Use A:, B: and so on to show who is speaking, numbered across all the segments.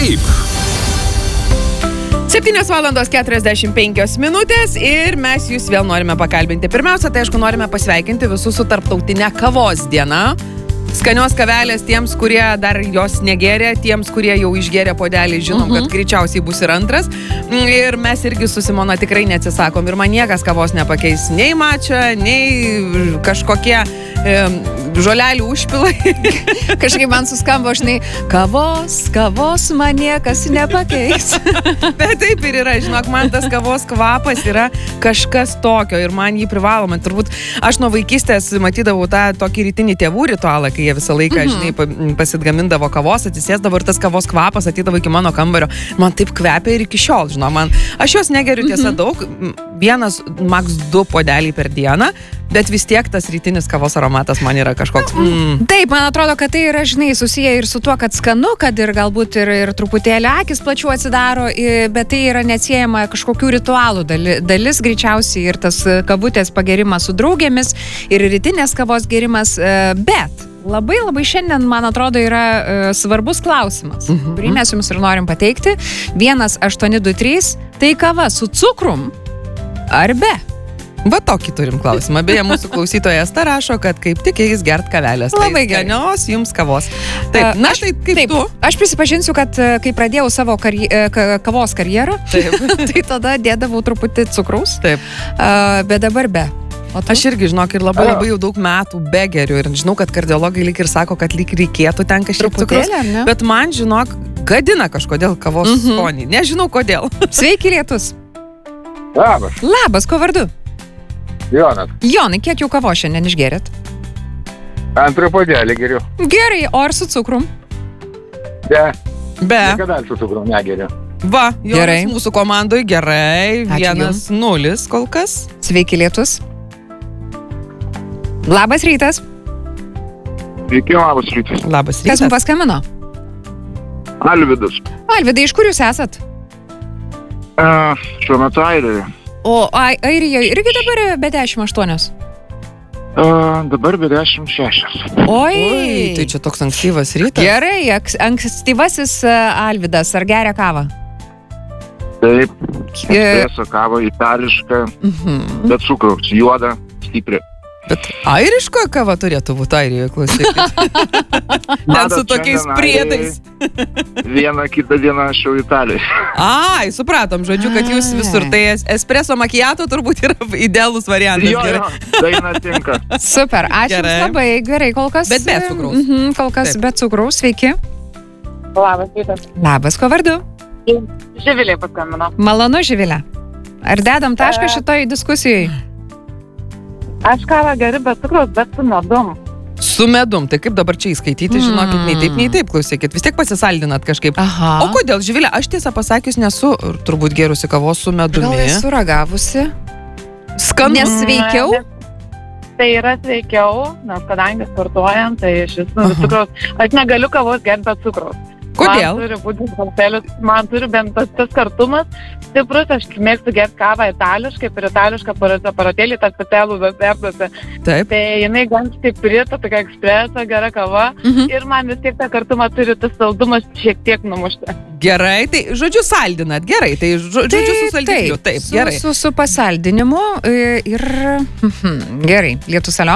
A: taip.
B: 7:45 ir mes jūs vėl norime pakalbinti. Pirmiausia, tai aišku, norime pasveikinti visus su tarptautinė kavos diena. Skanios kavelės tiems, kurie dar jos negėrė, tiems, kurie jau išgėrė podelį, žinom, kad greičiausiai bus ir antras. Ir mes irgi su Simona tikrai neatsisakom. Ir man niekas kavos nepakeis. Nei mača, nei kažkokie žolelių užpilai.
C: Kažkaip man suskambo, žinai, kavos man niekas nepakeis.
B: Bet taip ir yra, žinok, man tas kavos kvapas yra kažkas tokio ir man jį privaloma. Turbūt aš nuo vaikystės matydavau tą tokį rytinį tėvų ritualą, kai jie visą laiką, žinai, pasidgamindavo kavos, atsisėsdavo ir tas kavos kvapas atydavo iki mano kambario. Man taip kvepia ir iki šiol, žinau, aš jos negeriu tiesa daug, 1, max 2 podeliai per dieną, bet vis tiek tas rytinis kavos aromatas man yra kažkoks.
C: Taip, man atrodo, kad tai yra, žinai, susiję ir su tuo, kad skanu, kad ir galbūt ir truputėlį akis plačiau atsidaro, bet tai yra neatsiejama kažkokių ritualų dalis greičiausiai ir tas kavutės pagerimas su draugėmis ir rytinės kavos gerimas, bet labai šiandien, man atrodo, yra svarbus klausimas, kurį mes jums ir norim pateikti. 1823, tai kava su cukrum ar be?
B: Va tokį turim klausimą. Beje, mūsų klausytojas rašo, kad kaip tik jis gert kavelės.
C: Labai
B: skanios jums kavos. Taip, na tai kaip
C: taip,
B: tu?
C: Aš prisipažinsiu, kad kai pradėjau savo kavos karjerą, tai tada dėdavau truputį cukraus, bet dabar be.
B: Aš irgi, žinok, ir labai jau daug metų begeriu ir žinau, kad kardiologai lyg ir sako, kad lyg reikėtų ten kažkiek cukraus, bet man, žinok, gadina kažkodėl kavos skonį. Nežinau kodėl.
C: Sveiki, Lietus.
D: Labas.
C: Labas, ko vardu?
D: Jonas.
C: Jonai, kiek jau kavos šiandien išgėrėt?
D: 2 podelį geriu.
C: Gerai, o ar su cukrum?
D: Be.
B: Niekada
D: su cukrum negeriu.
B: Va,
C: gerai.
B: Jonas mūsų komandoj gerai.
C: Ačiū
B: 1-0 kol kas.
C: Sveiki, Lietus. Labas rytas.
D: Sveiki, labas rytas.
B: Labas rytas.
C: Kas mums paskambino?
D: Alvydas.
C: Alvydai, iš kur jūs esat?
D: Šiuo metu Airijoje.
C: O Airijoje irgi dabar be 18?
D: Dabar be 16.
C: Oi,
B: tai čia toks ankstyvas rytas.
C: Gerai, ankstyvasis Alvydas, ar geria kavą?
D: Taip, espreso kava itališka, be cukraus, juoda, stipri.
B: Bet airiško kava turėtų būti Airijoje, klausykit. Ten su tokiais priedais.
D: Vieną kitą dieną aš jau Italijai.
B: Ai, supratom, žodžiu, kad jūs visur. Tai espresso macchiato turbūt yra idealus variantas.
D: Jo, daina tinka.
C: Super, ačiū jums labai, gerai, kol kas.
B: Bet be cukraus.
C: Kol kas be cukraus, sveiki.
E: Labas, rytas.
C: Labas, ko vardu?
E: Živilė paskambino.
C: Malonu, Živilė. Ar dedam tašką šitoj diskusijai?
E: Aš kavą geriu be cukraus, bet su medum.
B: Su medum, tai kaip dabar čia įskaityti, žinokit, nei taip, klausykit. Vis tiek pasisaldinat kažkaip.
C: Aha.
B: O kodėl, Živilė, aš tiesą pasakius nesu turbūt gerusi kavos su medumi.
C: Gal esu ragavusi?
B: Skanu.
C: Nes sveikiau?
E: Tai yra sveikiau, nes kadangi sportuojam, tai šis cukraus. Aš negaliu kavos gerti be cukraus.
B: Kodėl?
E: Man turi būti kartelis, man turi bent tas kartumas stiprus, aš mėgstu gerti kavą itališkai, per itališką aparatėlį, tą specialų vertuose.
B: Taip.
E: Tai jinai gan stipri, tokia ekspreso, gera kava ir man vis tiek tą kartumą turi tas saldumas šiek tiek numušti.
B: Gerai, tai žodžiu saldinat, gerai, tai žodžiu su saldikliu, taip, gerai.
C: Su pasaldinimu ir... Gerai, Lietus, alio?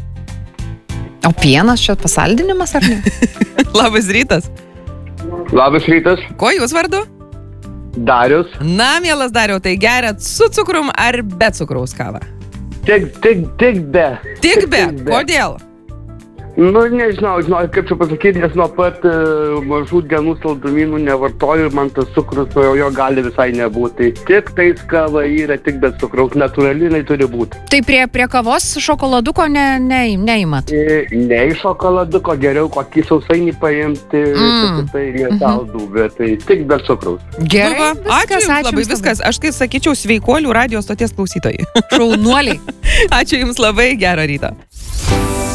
C: O pienas čia pasaldinimas, ar ne?
B: Labas rytas.
D: Labas rytas.
B: Ko jūs vardu?
D: Darius.
B: Na, mielas Dariau, tai geriat su cukrum ar be cukraus kavą?
D: Tik be.
B: Tik be? Kodėl?
D: Nu, nežinau, kaip čia pasakyti, nes nuo pat mažų dienų saldumynų nevartoju ir man tas cukrus jo gali visai nebūti. Tik tais kava yra tik be cukraus, natūraliai turi būti.
C: Tai prie kavos šokoladuko neimat?
D: Ne iš šokoladuko, geriau kokį sausainį paimti, tai nesaldų, bet tai tik be cukraus.
B: Gerai, ačiū jums labai, viskas. Aš tai sakyčiau sveikuolių radijos stoties klausytojai.
C: Šaunuoliai.
B: Ačiū jums labai, gero ryto.